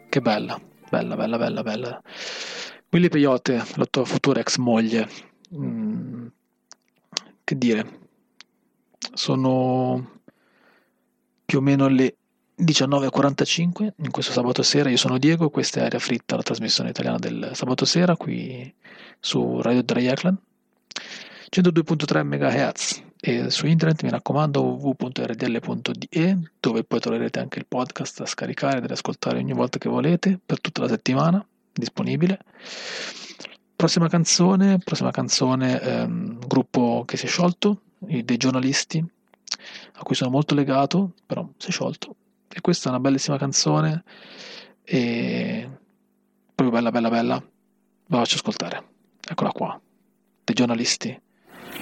Che bella, bella, bella, bella, bella. Willy Peyote, la tua futura ex moglie. Mm, che dire, sono più o meno le 19:45 in questo sabato sera. Io sono Diego, questa è Aria Fritta, la trasmissione italiana del sabato sera qui su Radio Dreieckland 102.3 MHz e su internet, mi raccomando, www.rdl.de, dove poi troverete anche il podcast da scaricare e da ascoltare ogni volta che volete per tutta la settimana, disponibile. Prossima canzone, gruppo che si è sciolto, dei giornalisti a cui sono molto legato, però si è sciolto. E questa è una bellissima canzone e proprio bella, bella, bella. La faccio ascoltare. Eccola qua, dei giornalisti.